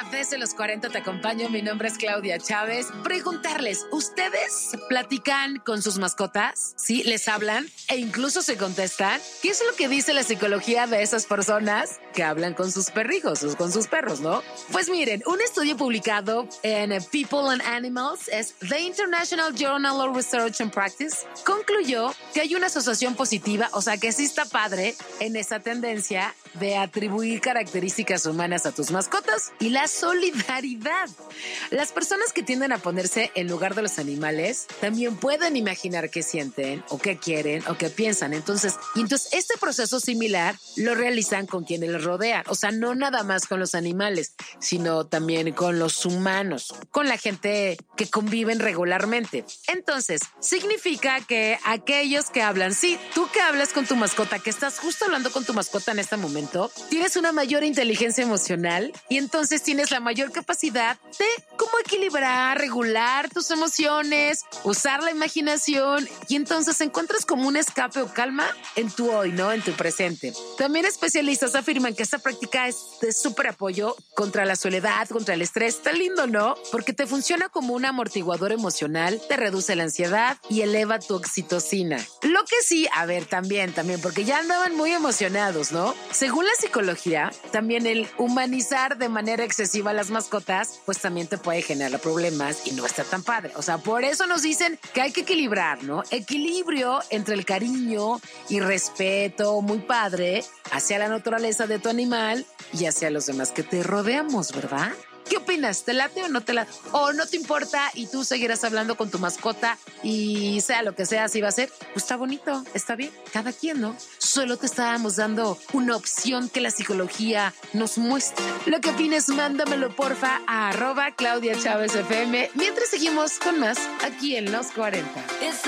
Desde los 40 te acompaño, mi nombre es Claudia Chávez. Preguntarles, ¿ustedes platican con sus mascotas? ¿Sí? ¿Les hablan? E incluso se contestan. ¿Qué es lo que dice la psicología de esas personas que hablan con sus perrijos o con sus perros, no? Pues miren, un estudio publicado en People and Animals, es The International Journal of Research and Practice, concluyó que hay una asociación positiva, o sea que sí está padre en esa tendencia de atribuir características humanas a tus mascotas y la solidaridad. Las personas que tienden a ponerse en lugar de los animales también pueden imaginar qué sienten o qué quieren o qué piensan. Entonces este proceso similar lo realizan con quienes les rodean. O sea, no nada más con los animales, sino también con los humanos, con la gente que conviven regularmente. Entonces, significa que aquellos que hablan, sí, tú que hablas con tu mascota, que estás justo hablando con tu mascota en este momento, tienes una mayor inteligencia emocional y entonces tienes la mayor capacidad de cómo equilibrar, regular tus emociones, usar la imaginación y entonces encuentras como un escape o calma en tu hoy, ¿no? En tu presente. También especialistas afirman que esta práctica es de súper apoyo contra la soledad, contra el estrés. Está lindo, ¿no? Porque te funciona como un amortiguador emocional, te reduce la ansiedad y eleva tu oxitocina. Lo que sí, a ver, también, porque ya andaban muy emocionados, ¿no? Según la psicología, también el humanizar de manera excesiva a las mascotas, pues también te puede generar problemas y no está tan padre. O sea, por eso nos dicen que hay que equilibrar, ¿no? Equilibrio entre el cariño y respeto, muy padre, hacia la naturaleza de tu animal y hacia los demás que te rodeamos, ¿verdad? ¿Qué opinas? ¿Te late o no te late? ¿O no te importa y tú seguirás hablando con tu mascota y sea lo que sea, así va a ser? Pues está bonito, está bien, cada quien, ¿no? Solo te estábamos dando una opción que la psicología nos muestra. Lo que opines, mándamelo porfa a @Claudia Chávez FM mientras seguimos con más aquí en Los 40.